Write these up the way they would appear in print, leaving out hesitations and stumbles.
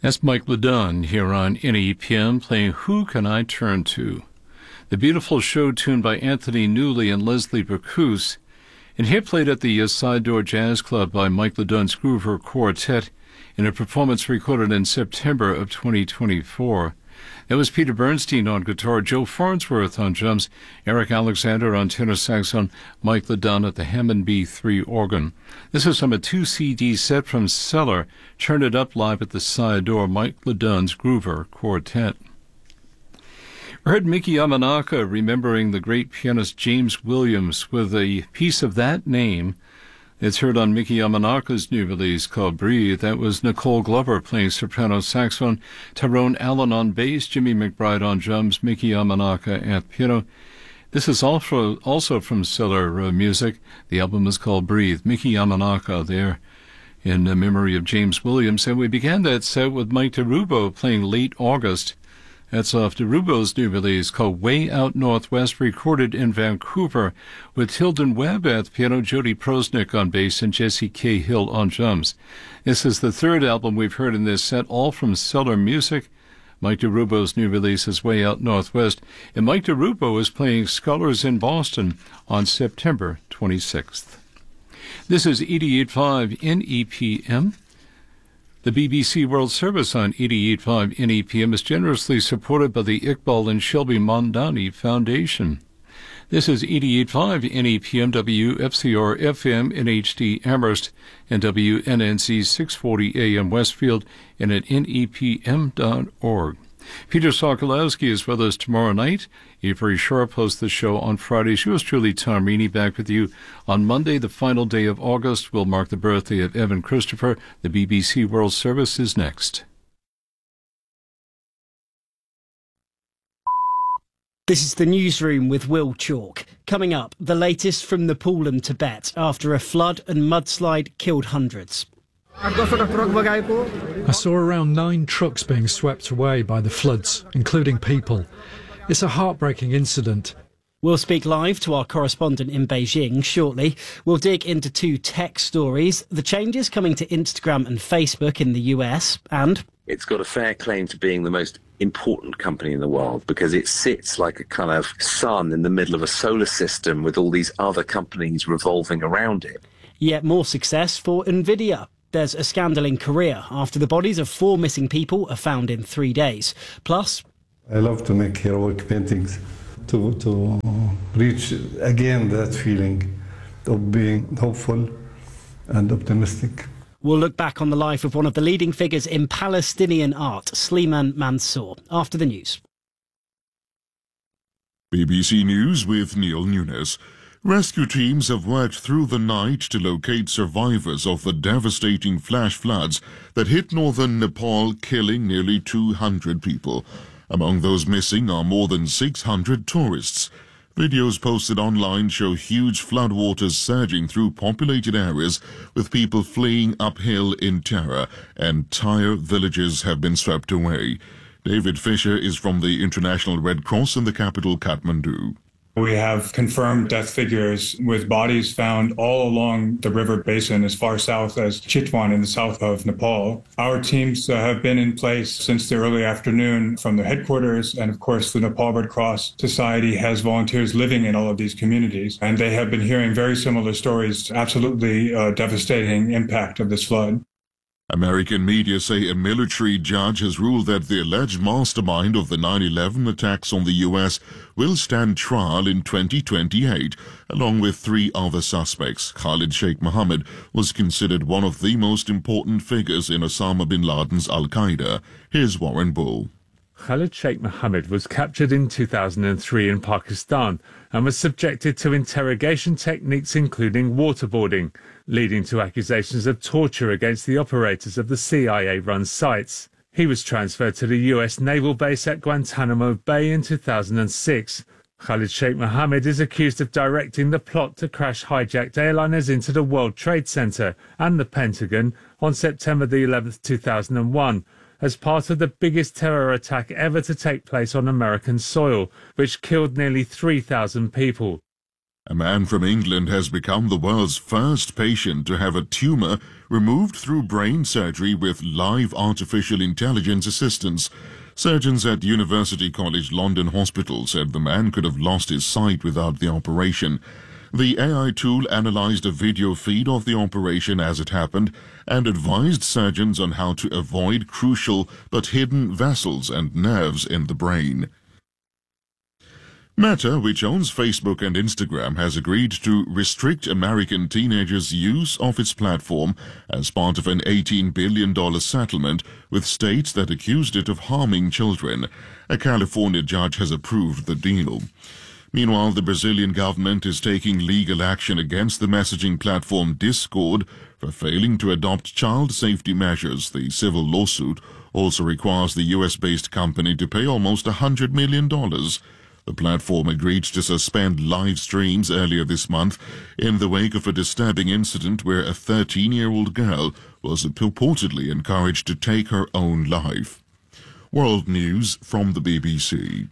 That's Mike LeDun here on NEPM playing Who Can I Turn To? The beautiful show tuned by Anthony Newley and Leslie Bacuse, and here played at the Side Door Jazz Club by Mike LeDun's Groover Quartet in a performance recorded in September of 2024. That was Peter Bernstein on guitar, Joe Farnsworth on drums, Eric Alexander on tenor saxophone, Mike LeDun at the Hammond B3 organ. This is from a 2-CD set from Cellar, Turn It Up live at the Side Door, Mike LeDun's Groover Quartet. We heard Mickey Yamanaka remembering the great pianist James Williams with a piece of that name. It's heard on Mickey Yamanaka's new release called Breathe. That was Nicole Glover playing soprano saxophone, Tyrone Allen on bass, Jimmy McBride on drums, Mickey Yamanaka at piano. This is also from Cellar Music. The album is called Breathe. Mickey Yamanaka there in memory of James Williams. And we began that set with Mike DeRubo playing Late August. That's off DeRubo's new release called Way Out Northwest, recorded in Vancouver with Tilden Webb at the piano, Jody Prosnick on bass, and Jesse K. Hill on drums. This is the third album we've heard in this set, all from Cellar Music. Mike DeRubo's new release is Way Out Northwest, and Mike DeRubo is playing Scholars in Boston on September 26th. This is 88.5 NEPM. The BBC World Service on 88.5 NEPM is generously supported by the Iqbal and Shelby Mondani Foundation. This is 88.5 NEPM, WFCR FM in HD Amherst, and WNNC 640 AM Westfield, and at nepm.org. Peter Sokolowski is with us tomorrow night. Avery Sharp hosts the show on Fridays. Yours truly, Tom Reaney, back with you on Monday, the final day of August. Will mark the birthday of Evan Christopher. The BBC World Service is next. This is the newsroom with Will Chalk. Coming up, the latest from Nepal and Tibet after a flood and mudslide killed hundreds. I saw around 9 trucks being swept away by the floods, including people. It's a heartbreaking incident. We'll speak live to our correspondent in Beijing shortly. We'll dig into 2 tech stories, the changes coming to Instagram and Facebook in the US, and... It's got a fair claim to being the most important company in the world because it sits like a kind of sun in the middle of a solar system with all these other companies revolving around it. Yet more success for Nvidia. There's a scandal in Korea after the bodies of 4 missing people are found in 3 days. Plus, I love to make heroic paintings to reach again that feeling of being hopeful and optimistic. We'll look back on the life of one of the leading figures in Palestinian art, Slimane Mansour, after the news. BBC News with Neil Nunes. Rescue teams have worked through the night to locate survivors of the devastating flash floods that hit northern Nepal, killing nearly 200 people. Among those missing are more than 600 tourists. Videos posted online show huge floodwaters surging through populated areas, with people fleeing uphill in terror, and entire villages have been swept away. David Fisher is from the International Red Cross in the capital, Kathmandu. We have confirmed death figures with bodies found all along the river basin as far south as Chitwan in the south of Nepal. Our teams have been in place since the early afternoon from the headquarters, and of course the Nepal Red Cross Society has volunteers living in all of these communities, and they have been hearing very similar stories, absolutely devastating impact of this flood. American media say a military judge has ruled that the alleged mastermind of the 9/11 attacks on the U.S. will stand trial in 2028, along with 3 other suspects. Khalid Sheikh Mohammed was considered one of the most important figures in Osama bin Laden's Al-Qaeda. Here's Warren Bull. Khalid Sheikh Mohammed was captured in 2003 in Pakistan and was subjected to interrogation techniques including waterboarding, leading to accusations of torture against the operators of the CIA-run sites. He was transferred to the US naval base at Guantanamo Bay in 2006. Khalid Sheikh Mohammed is accused of directing the plot to crash hijacked airliners into the World Trade Center and the Pentagon on September the 11th, 2001, as part of the biggest terror attack ever to take place on American soil, which killed nearly 3,000 people. A man from England has become the world's first patient to have a tumour removed through brain surgery with live artificial intelligence assistance. Surgeons at University College London Hospital said the man could have lost his sight without the operation. The AI tool analysed a video feed of the operation as it happened and advised surgeons on how to avoid crucial but hidden vessels and nerves in the brain. Meta, which owns Facebook and Instagram, has agreed to restrict American teenagers' use of its platform as part of an $18 billion settlement with states that accused it of harming children. A California judge has approved the deal. Meanwhile, the Brazilian government is taking legal action against the messaging platform Discord for failing to adopt child safety measures. The civil lawsuit also requires the US-based company to pay almost $100 million. The platform agreed to suspend live streams earlier this month in the wake of a disturbing incident where a 13-year-old girl was purportedly encouraged to take her own life. World News from the BBC.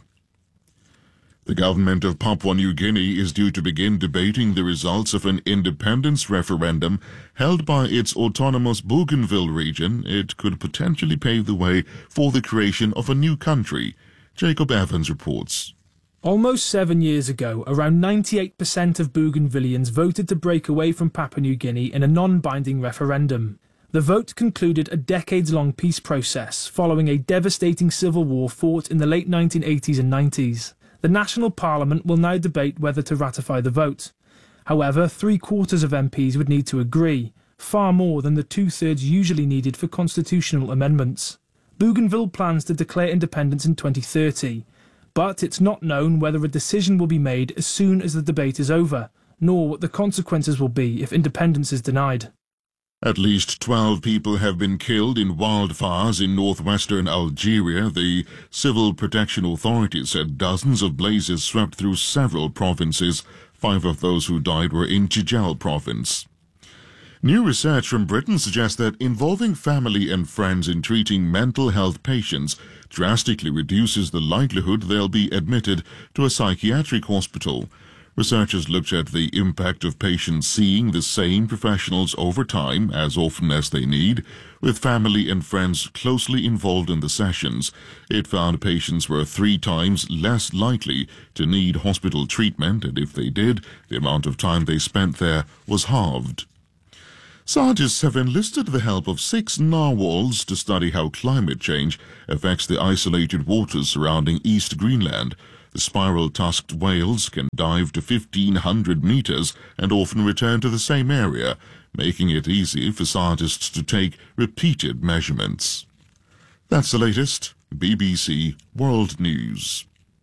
The government of Papua New Guinea is due to begin debating the results of an independence referendum held by its autonomous Bougainville region. It could potentially pave the way for the creation of a new country. Jacob Evans reports. Almost 7 years ago, around 98% of Bougainvilleans voted to break away from Papua New Guinea in a non-binding referendum. The vote concluded a decades-long peace process following a devastating civil war fought in the late 1980s and 90s. The National Parliament will now debate whether to ratify the vote. However, 3/4 of MPs would need to agree, far more than the 2/3 usually needed for constitutional amendments. Bougainville plans to declare independence in 2030. But it's not known whether a decision will be made as soon as the debate is over, nor what the consequences will be if independence is denied. At least 12 people have been killed in wildfires in northwestern Algeria. The Civil Protection Authority said dozens of blazes swept through several provinces. 5 of those who died were in Tchigel province. New research from Britain suggests that involving family and friends in treating mental health patients drastically reduces the likelihood they'll be admitted to a psychiatric hospital. Researchers looked at the impact of patients seeing the same professionals over time, as often as they need, with family and friends closely involved in the sessions. It found patients were 3 times less likely to need hospital treatment, and if they did, the amount of time they spent there was halved. Scientists have enlisted the help of 6 narwhals to study how climate change affects the isolated waters surrounding East Greenland. The spiral-tusked whales can dive to 1,500 meters and often return to the same area, making it easy for scientists to take repeated measurements. That's the latest BBC World News.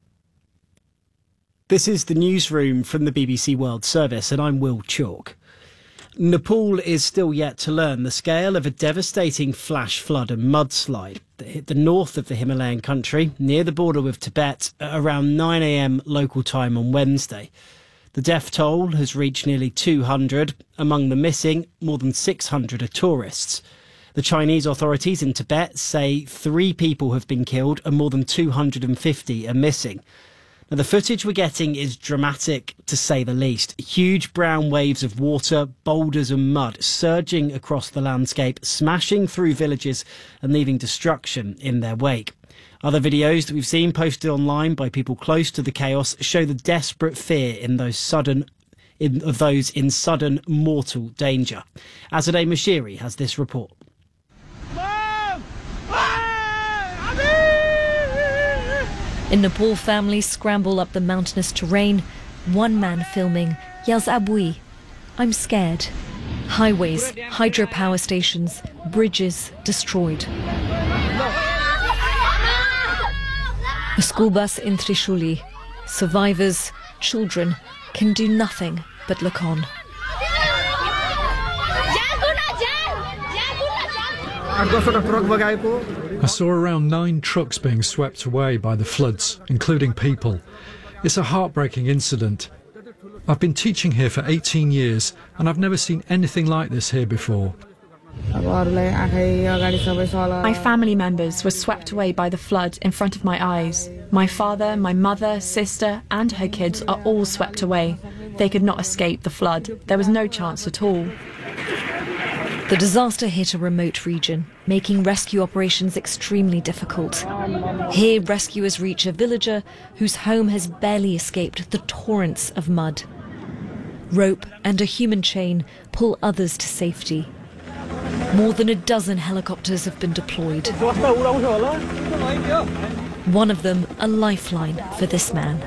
This is the newsroom from the BBC World Service, and I'm Will Chalk. Nepal is still yet to learn the scale of a devastating flash flood and mudslide that hit the north of the Himalayan country, near the border with Tibet, at around 9 a.m. local time on Wednesday. The death toll has reached nearly 200. Among the missing, more than 600 are tourists. The Chinese authorities in Tibet say 3 people have been killed and more than 250 are missing. Now, the footage we're getting is dramatic, to say the least. Huge brown waves of water, boulders and mud surging across the landscape, smashing through villages and leaving destruction in their wake. Other videos that we've seen posted online by people close to the chaos show the desperate fear in those in sudden mortal danger. Azadeh Mashiri has this report. In Nepal, families scramble up the mountainous terrain. One man filming yells "Abui, I'm scared." Highways, hydropower stations, bridges destroyed. A school bus in Trishuli. Survivors, children, can do nothing but look on. I saw around 9 trucks being swept away by the floods, including people. It's a heartbreaking incident. I've been teaching here for 18 years and I've never seen anything like this here before. My family members were swept away by the flood in front of my eyes. My father, my mother, sister and her kids are all swept away. They could not escape the flood. There was no chance at all. The disaster hit a remote region, making rescue operations extremely difficult. Here, rescuers reach a villager whose home has barely escaped the torrents of mud. Rope and a human chain pull others to safety. More than a dozen helicopters have been deployed. One of them a lifeline for this man.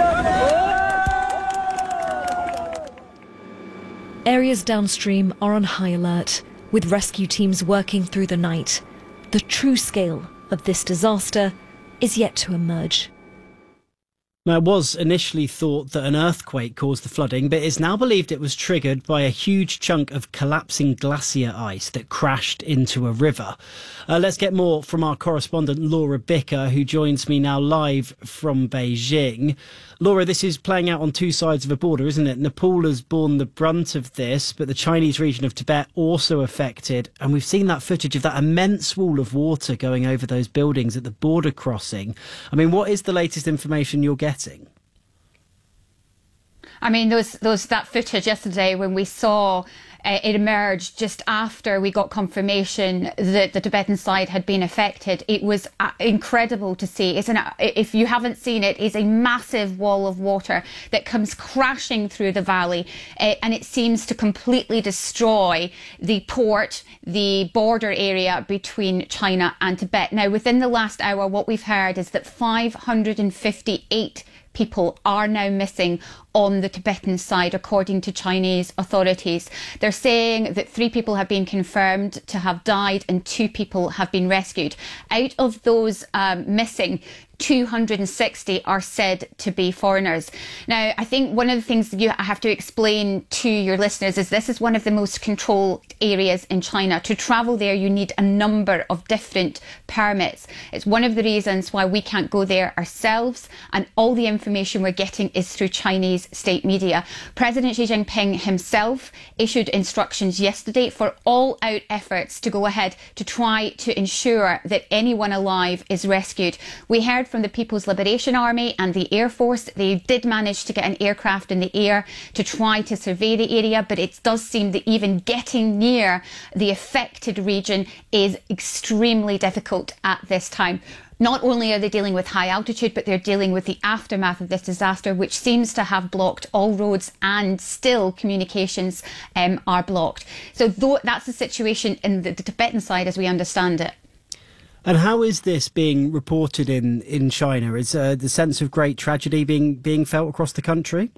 Areas downstream are on high alert, with rescue teams working through the night. The true scale of this disaster is yet to emerge. Now, it was initially thought that an earthquake caused the flooding, but it's now believed it was triggered by a huge chunk of collapsing glacier ice that crashed into a river. Let's get more from our correspondent Laura Bicker, who joins me now live from Beijing. Laura, this is playing out on two sides of a border, isn't it? Nepal has borne the brunt of this, but the Chinese region of Tibet also affected. And we've seen that footage of that immense wall of water going over those buildings at the border crossing. I mean, what is the latest information you're getting? I mean, that footage yesterday when we saw it emerged just after we got confirmation that the Tibetan side had been affected. It was incredible to see. If you haven't seen it, it's a massive wall of water that comes crashing through the valley, and it seems to completely destroy the port, the border area between China and Tibet. Now, within the last hour, what we've heard is that 558 people are now missing on the Tibetan side, according to Chinese authorities. They're saying that 3 people have been confirmed to have died and 2 people have been rescued. Out of those missing, 260 are said to be foreigners. Now, I think one of the things that I have to explain to your listeners is this is one of the most controlled areas in China. To travel there, you need a number of different permits. It's one of the reasons why we can't go there ourselves, and all the information we're getting is through Chinese state media. President Xi Jinping himself issued instructions yesterday for all-out efforts to go ahead to try to ensure that anyone alive is rescued. We heard from the People's Liberation Army and the Air Force. They did manage to get an aircraft in the air to try to survey the area, but it does seem that even getting near the affected region is extremely difficult at this time. Not only are they dealing with high altitude, but they're dealing with the aftermath of this disaster, which seems to have blocked all roads, and still communications are blocked. So that's the situation in the Tibetan side as we understand it. And how is this being reported in China? Is the sense of great tragedy being felt across the country?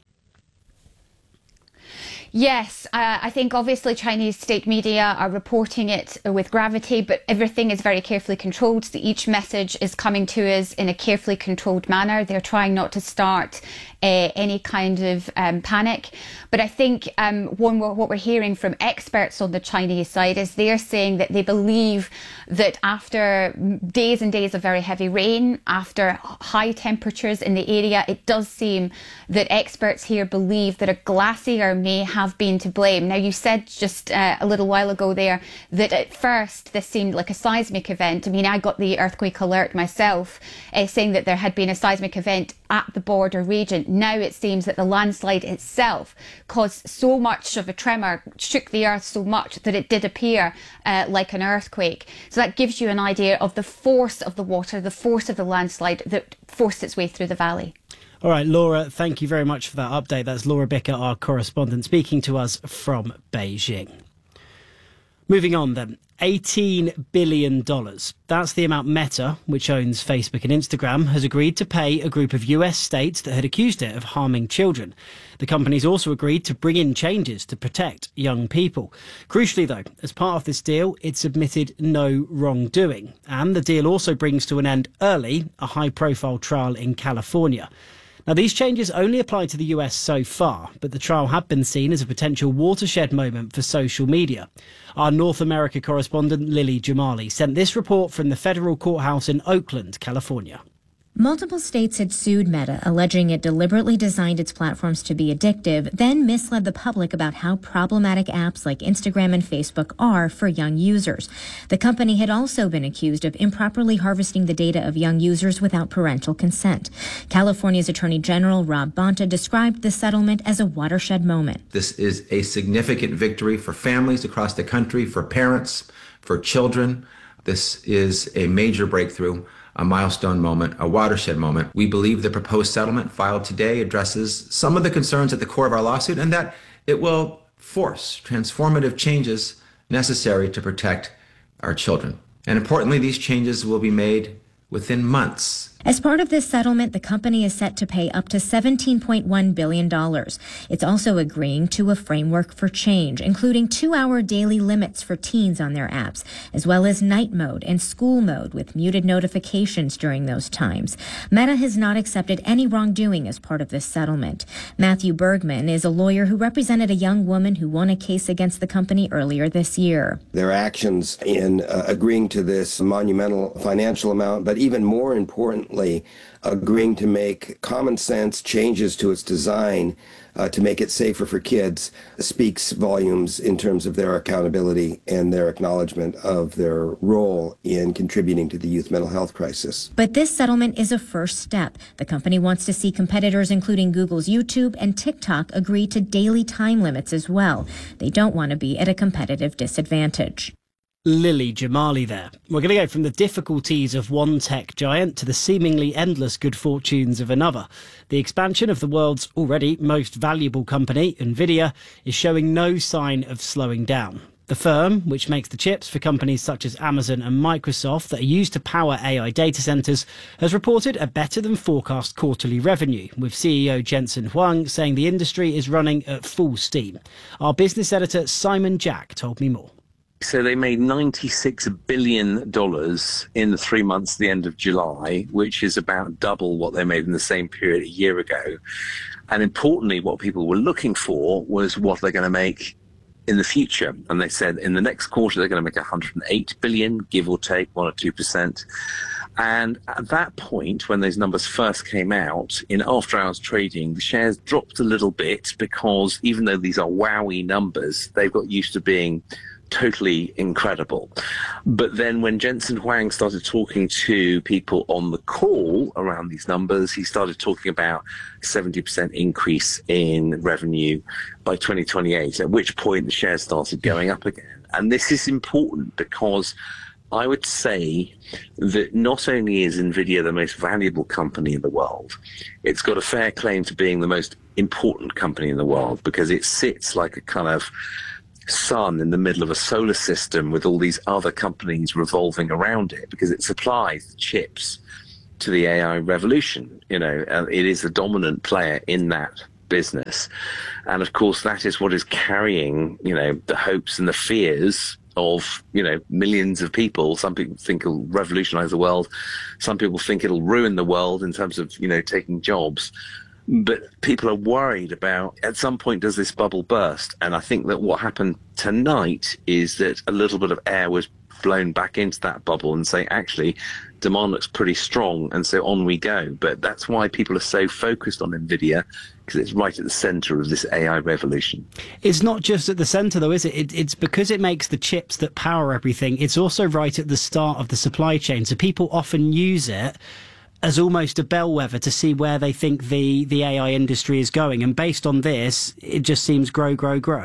Yes, I think obviously Chinese state media are reporting it with gravity, but everything is very carefully controlled. So each message is coming to us in a carefully controlled manner. They're trying not to start any kind of panic. But I think what we're hearing from experts on the Chinese side is they're saying that they believe that after days and days of very heavy rain, after high temperatures in the area, it does seem that experts here believe that a glacier may have been to blame. Now, you said just a little while ago there that at first this seemed like a seismic event. I mean, I got the earthquake alert myself saying that there had been a seismic event at the border region. Now it seems that the landslide itself caused so much of a tremor, shook the earth so much that it did appear like an earthquake. So that gives you an idea of the force of the water, the force of the landslide that forced its way through the valley. All right, Laura, thank you very much for that update. That's Laura Bicker, our correspondent, speaking to us from Beijing. Moving on then, $18 billion. That's the amount Meta, which owns Facebook and Instagram, has agreed to pay a group of US states that had accused it of harming children. The company's also agreed to bring in changes to protect young people. Crucially, though, as part of this deal, it's admitted no wrongdoing. And the deal also brings to an end early a high-profile trial in California. Now, these changes only apply to the US so far, but the trial had been seen as a potential watershed moment for social media. Our North America correspondent Lily Jamali sent this report from the federal courthouse in Oakland, California. Multiple states had sued Meta, alleging it deliberately designed its platforms to be addictive, then misled the public about how problematic apps like Instagram and Facebook are for young users. The company had also been accused of improperly harvesting the data of young users without parental consent. California's Attorney General Rob Bonta described the settlement as a watershed moment. This is a significant victory for families across the country, for parents, for children. This is a major breakthrough, a milestone moment, a watershed moment. We believe the proposed settlement filed today addresses some of the concerns at the core of our lawsuit and that it will force transformative changes necessary to protect our children. And importantly, these changes will be made within months. As part of this settlement, the company is set to pay up to $17.1 billion. It's also agreeing to a framework for change, including 2-hour daily limits for teens on their apps, as well as night mode and school mode with muted notifications during those times. Meta has not accepted any wrongdoing as part of this settlement. Matthew Bergman is a lawyer who represented a young woman who won a case against the company earlier this year. Their actions in agreeing to this monumental financial amount, but even more importantly, agreeing to make common sense changes to its design to make it safer for kids speaks volumes in terms of their accountability and their acknowledgement of their role in contributing to the youth mental health crisis. But this settlement is a first step. The company wants to see competitors, including Google's YouTube and TikTok, agree to daily time limits as well. They don't want to be at a competitive disadvantage. Lily Jamali there. We're going to go from the difficulties of one tech giant to the seemingly endless good fortunes of another. The expansion of the world's already most valuable company, Nvidia, is showing no sign of slowing down. The firm, which makes the chips for companies such as Amazon and Microsoft that are used to power AI data centers, has reported a better than forecast quarterly revenue, with CEO Jensen Huang saying the industry is running at full steam. Our business editor Simon Jack told me more. So they made $96 billion in the 3 months at the end of July, which is about double what they made in the same period a year ago. And importantly, what people were looking for was what they're going to make in the future. And they said in the next quarter, they're going to make $108 billion, give or take 1 or 2%. And at that point, when those numbers first came out, in after-hours trading, the shares dropped a little bit because even though these are wowie numbers, they've got used to being totally incredible. But then when Jensen Huang started talking to people on the call around these numbers, he started talking about 70% increase in revenue by 2028, at which point the shares started going up again. And this is important because I would say that not only is Nvidia the most valuable company in the world, it's got a fair claim to being the most important company in the world because it sits like a kind of sun in the middle of a solar system with all these other companies revolving around it because it supplies chips to the AI revolution. You know, it is the dominant player in that business. And of course, that is what is carrying, you know, the hopes and the fears of, you know, millions of people. Some people think it'll revolutionize the world. Some people think it'll ruin the world in terms of, you know, taking jobs. But people are worried about, at some point, does this bubble burst? And I think that what happened tonight is that a little bit of air was blown back into that bubble and say, actually, demand looks pretty strong, and so on we go. But that's why people are so focused on Nvidia, because it's right at the center of this AI revolution. It's not just at the center, though, is it? It's because it makes the chips that power everything. It's also right at the start of the supply chain. So people often use it as almost a bellwether to see where they think the AI industry is going. And based on this, it just seems grow.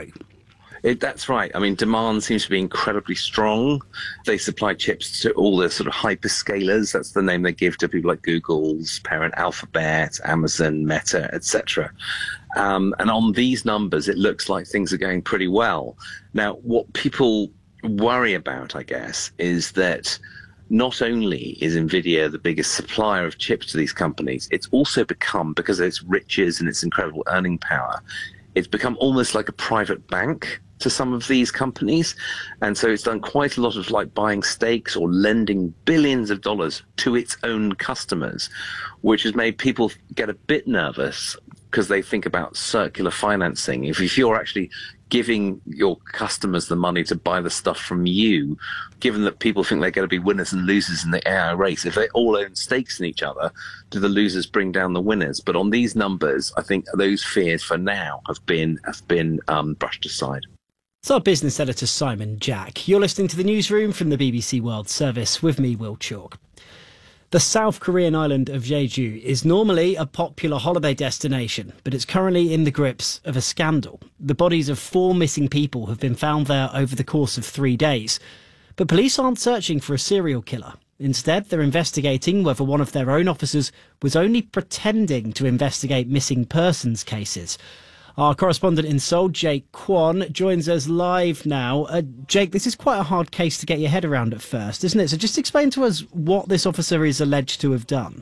That's right. I mean, demand seems to be incredibly strong. They supply chips to all the sort of hyperscalers. That's the name they give to people like Google's parent Alphabet, Amazon, Meta, etc. And on these numbers, it looks like things are going pretty well. Now, what people worry about, I guess, is that not only is Nvidia the biggest supplier of chips to these companies, it's also become, because of its riches and its incredible earning power, it's become almost like a private bank to some of these companies. And so it's done quite a lot of like buying stakes or lending billions of dollars to its own customers, which has made people get a bit nervous because they think about circular financing. If you're actually giving your customers the money to buy the stuff from you, given that people think they're going to be winners and losers in the AI race, if they all own stakes in each other, do the losers bring down the winners? But on these numbers, I think those fears for now have been brushed aside. It's our business editor, Simon Jack. You're listening to the newsroom from the BBC World Service with me, Will Chalk. The South Korean island of Jeju is normally a popular holiday destination, but it's currently in the grips of a scandal. The bodies of 4 missing people have been found there over the course of 3 days. But police aren't searching for a serial killer. Instead, they're investigating whether one of their own officers was only pretending to investigate missing persons cases. Our correspondent in Seoul, Jake Kwon, joins us live now. Jake, this is quite a hard case to get your head around at first, isn't it? So just explain to us what this officer is alleged to have done.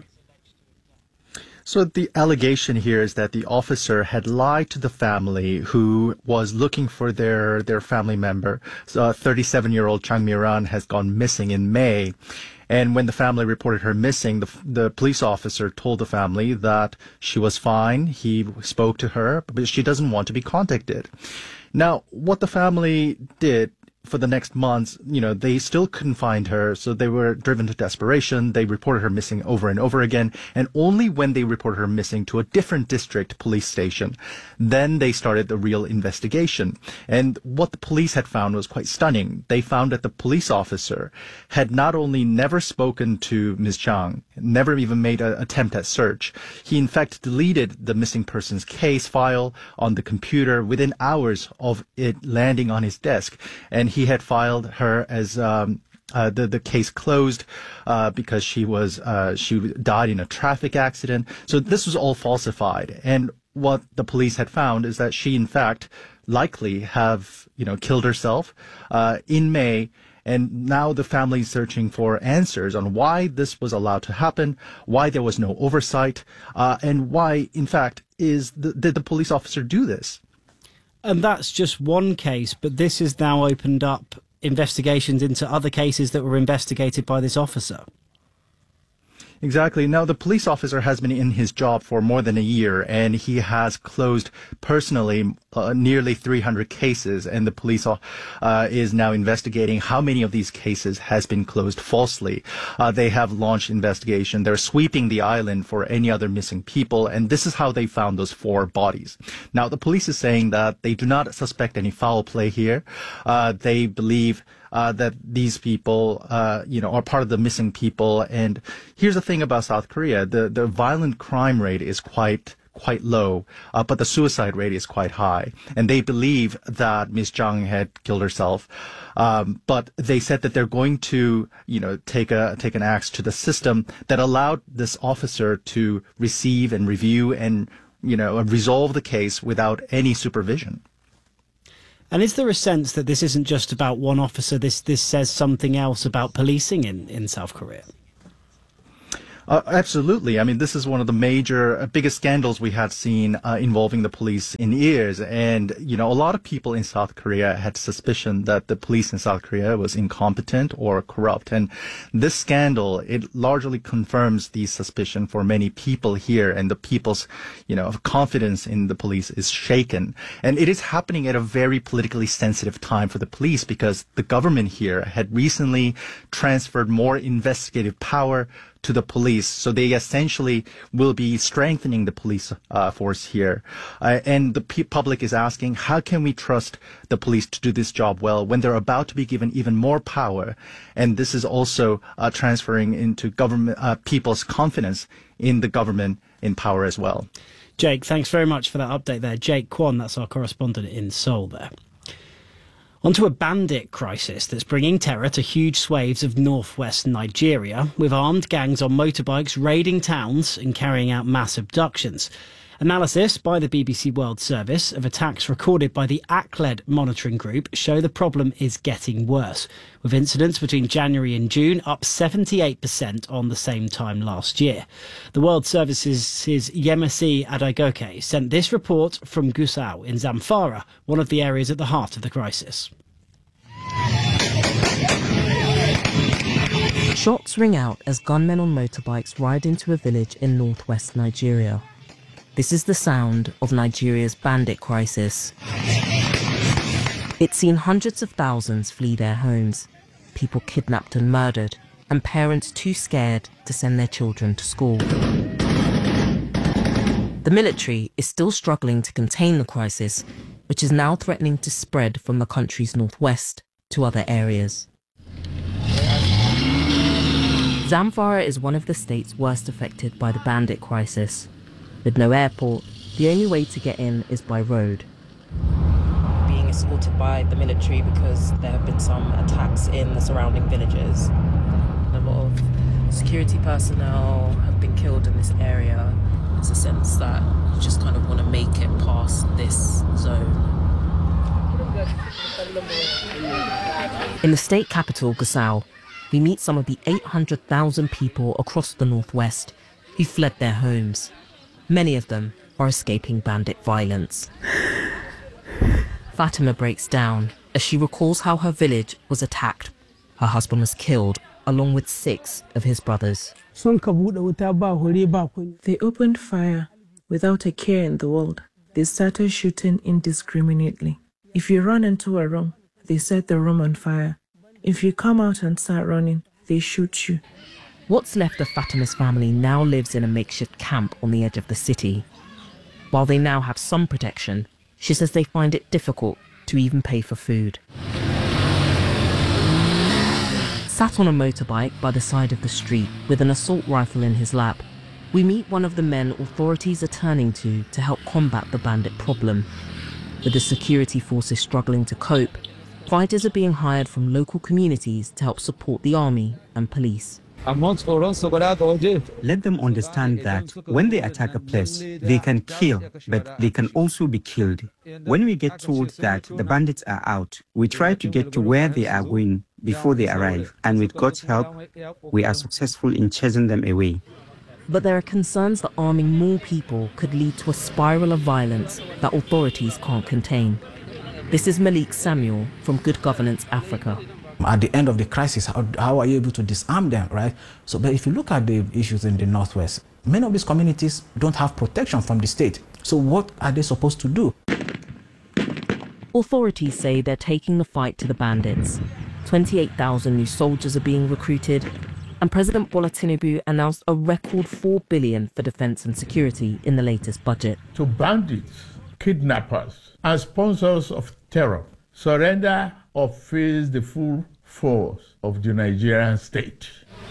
So the allegation here is that the officer had lied to the family who was looking for their family member. So 37-year-old Chang Mi-ran has gone missing in May. And when the family reported her missing, the police officer told the family that she was fine. He spoke to her, but she doesn't want to be contacted. Now, what the family did for the next months, they still couldn't find her, so they were driven to desperation. They reported her missing over and over again, and only when they reported her missing to a different district police station, then they started the real investigation. And what the police had found was quite stunning. They found that the police officer had not only never spoken to Ms. Chang, never even made an attempt at search, he in fact deleted the missing persons case file on the computer within hours of it landing on his desk, and he had filed her as the case closed because she died in a traffic accident. So this was all falsified. And what the police had found is that she, in fact, likely have killed herself in May. And now the family is searching for answers on why this was allowed to happen, why there was no oversight, and why, in fact, did the police officer do this? And that's just one case, but this has now opened up investigations into other cases that were investigated by this officer. Exactly. Now, the police officer has been in his job for more than a year, and he has closed personally nearly 300 cases, and the police is now investigating how many of these cases has been closed falsely. They have launched investigation. They're sweeping the island for any other missing people, and this is how they found those 4 bodies. Now, the police is saying that they do not suspect any foul play here. They believe that these people, are part of the missing people. And here's the thing about South Korea. The violent crime rate is quite low, but the suicide rate is quite high. And they believe that Ms. Chang had killed herself. But they said that they're going to, take an axe to the system that allowed this officer to receive and review and, resolve the case without any supervision. And is there a sense that this isn't just about one officer? This says something else about policing in South Korea? Absolutely. I mean, this is one of the biggest scandals we had seen involving the police in years. And, a lot of people in South Korea had suspicion that the police in South Korea was incompetent or corrupt. And this scandal, it largely confirms the suspicion for many people here, and the people's, confidence in the police is shaken. And it is happening at a very politically sensitive time for the police, because the government here had recently transferred more investigative power to the police. So they essentially will be strengthening the police force here. And the public is asking, how can we trust the police to do this job well when they're about to be given even more power? And this is also transferring into government people's confidence in the government in power as well. Jake, thanks very much for that update there. Jake Kwon, that's our correspondent in Seoul there. Onto a bandit crisis that's bringing terror to huge swathes of northwest Nigeria, with armed gangs on motorbikes raiding towns and carrying out mass abductions. Analysis by the BBC World Service of attacks recorded by the ACLED monitoring group show the problem is getting worse, with incidents between January and June up 78% on the same time last year. The World Service's Yemisi Adegoke sent this report from Gusau in Zamfara, one of the areas at the heart of the crisis. Shots ring out as gunmen on motorbikes ride into a village in northwest Nigeria. This is the sound of Nigeria's bandit crisis. It's seen hundreds of thousands flee their homes, people kidnapped and murdered, and parents too scared to send their children to school. The military is still struggling to contain the crisis, which is now threatening to spread from the country's northwest to other areas. Zamfara is one of the states worst affected by the bandit crisis. With no airport, the only way to get in is by road. Being escorted by the military because there have been some attacks in the surrounding villages. A lot of security personnel have been killed in this area. It's a sense that you just kind of want to make it past this zone. In the state capital, Gusau, we meet some of the 800,000 people across the northwest who fled their homes. Many of them are escaping bandit violence. Fatima breaks down as she recalls how her village was attacked. Her husband was killed, along with 6 of his brothers. They opened fire without a care in the world. They started shooting indiscriminately. If you run into a room, they set the room on fire. If you come out and start running, they shoot you. What's left of Fatima's family now lives in a makeshift camp on the edge of the city. While they now have some protection, she says they find it difficult to even pay for food. Sat on a motorbike by the side of the street with an assault rifle in his lap, we meet one of the men authorities are turning to help combat the bandit problem. With the security forces struggling to cope, fighters are being hired from local communities to help support the army and police. Let them understand that when they attack a place, they can kill, but they can also be killed. When we get told that the bandits are out, we try to get to where they are going before they arrive, and with God's help, we are successful in chasing them away. But there are concerns that arming more people could lead to a spiral of violence that authorities can't contain. This is Malik Samuel from Good Governance Africa. At the end of the crisis, how are you able to disarm them, right? So, but if you look at the issues in the Northwest, many of these communities don't have protection from the state. So what are they supposed to do? Authorities say they're taking the fight to the bandits. 28,000 new soldiers are being recruited, and President Bola Tinubu announced a record $4 billion for defense and security in the latest budget. To bandits, kidnappers, and sponsors of terror, surrender or face the full force of the Nigerian state.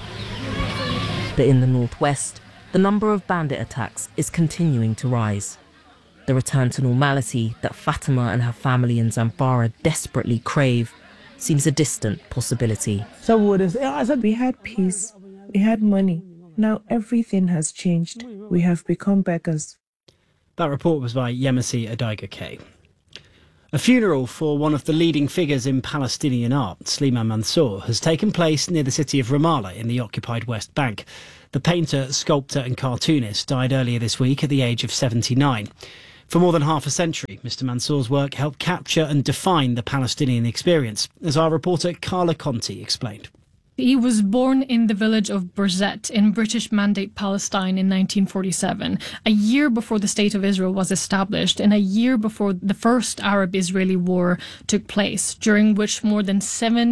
But in the northwest, the number of bandit attacks is continuing to rise. The return to normality that Fatima and her family in Zamfara desperately crave seems a distant possibility. We had peace, we had money. Now everything has changed. We have become beggars. That report was by Yemisi Adaiga-Kay. A funeral for one of the leading figures in Palestinian art, Slimane Mansour, has taken place near the city of Ramallah in the occupied West Bank. The painter, sculptor and cartoonist died earlier this week at the age of 79. For more than half a century, Mr. Mansour's work helped capture and define the Palestinian experience, as our reporter Carla Conti explained. He was born in the village of Birzeit in British Mandate Palestine in 1947, a year before the State of Israel was established and a year before the first Arab-Israeli war took place, during which more than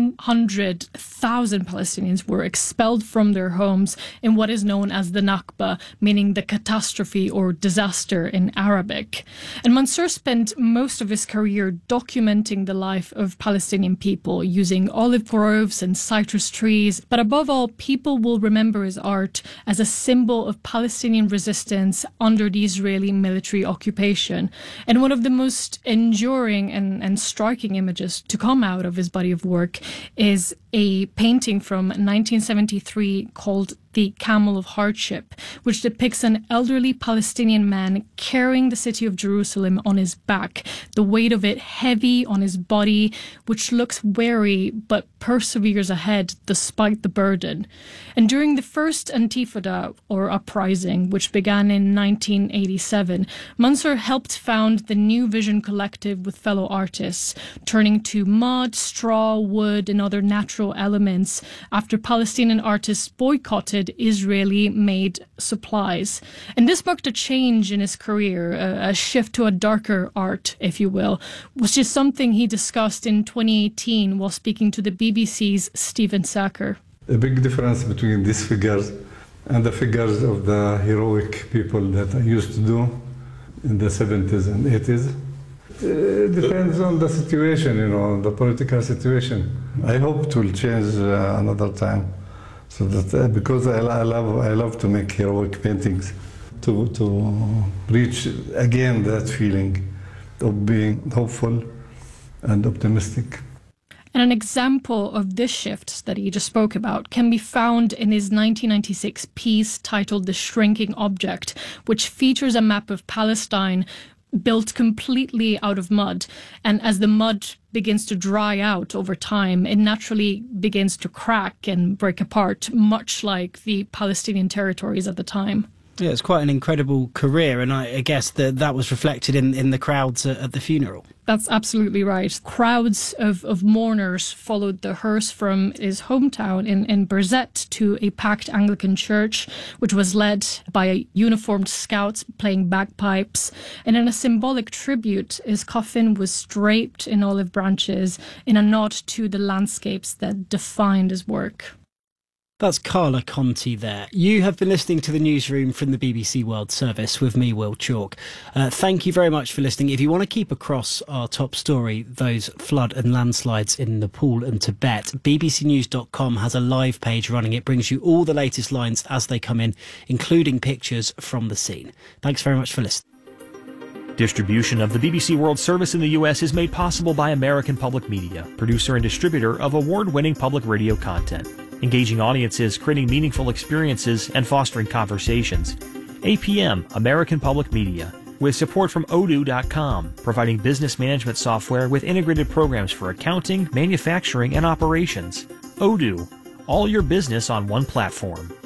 700,000 Palestinians were expelled from their homes in what is known as the Nakba, meaning the catastrophe or disaster in Arabic. And Mansour spent most of his career documenting the life of Palestinian people using olive groves and citrus trees. But above all, people will remember his art as a symbol of Palestinian resistance under the Israeli military occupation. And one of the most enduring and striking images to come out of his body of work is a painting from 1973 called The Camel of Hardship, which depicts an elderly Palestinian man carrying the city of Jerusalem on his back, the weight of it heavy on his body, which looks weary but perseveres ahead despite the burden. And during the first Intifada, or uprising, which began in 1987, Mansour helped found the New Vision Collective with fellow artists, turning to mud, straw, wood and other natural elements after Palestinian artists boycotted imported Israeli-made supplies. And this marked a change in his career, a shift to a darker art, if you will, which is something he discussed in 2018 while speaking to the BBC's Stephen Sacker. A big difference between these figures and the figures of the heroic people that I used to do in the 70s and 80s. It depends on the situation, the political situation. I hope it will change another time, so that because I love to make heroic paintings, to reach again that feeling of being hopeful and optimistic. And an example of this shift that he just spoke about can be found in his 1996 piece titled The Shrinking Object, which features a map of Palestine built completely out of mud. And as the mud begins to dry out over time, it naturally begins to crack and break apart, much like the Palestinian territories at the time. Yeah, it's quite an incredible career, and I guess that was reflected in the crowds at the funeral. That's absolutely right. Crowds of mourners followed the hearse from his hometown in Birzeit to a packed Anglican church, which was led by uniformed scouts playing bagpipes. And in a symbolic tribute, his coffin was draped in olive branches in a nod to the landscapes that defined his work. That's Carla Conti there. You have been listening to the newsroom from the BBC World Service with me, Will Chalk. Thank you very much for listening. If you want to keep across our top story, those flood and landslides in Nepal and Tibet, bbcnews.com has a live page running. It brings you all the latest lines as they come in, including pictures from the scene. Thanks very much for listening. Distribution of the BBC World Service in the U.S. is made possible by American Public Media, producer and distributor of award-winning public radio content, engaging audiences, creating meaningful experiences, and fostering conversations. APM, American Public Media, with support from Odoo.com, providing business management software with integrated programs for accounting, manufacturing, and operations. Odoo, all your business on one platform.